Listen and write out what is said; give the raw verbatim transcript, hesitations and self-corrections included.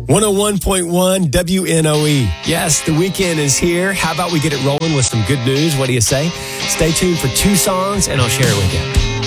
one oh one point one W N O E. Yes, the weekend is here. How about we get it rolling with some good news? What do you say? Stay tuned for two songs, and I'll share it with you.